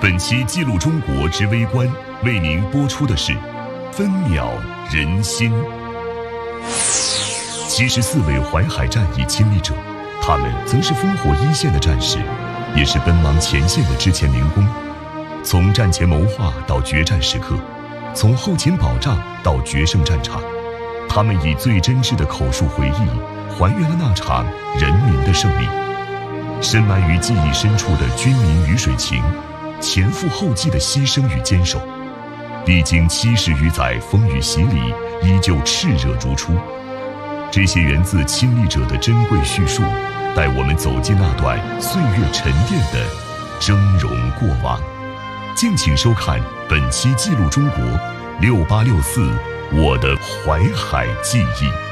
本期记录中国之微观为您播出的是分秒人心。74位淮海战役亲历者，他们曾是烽火一线的战士，也是奔忙前线的之前民工。从战前谋划到决战时刻，从后勤保障到决胜战场，他们以最真挚的口述回忆还原了那场人民的胜利。深埋于记忆深处的军民鱼水情，前赴后继的牺牲与坚守，历经70余载风雨洗礼，依旧炽热如初。这些源自亲历者的珍贵叙述，带我们走进那段岁月沉淀的峥嵘过往。敬请收看本期记录中国6864我的淮海记忆。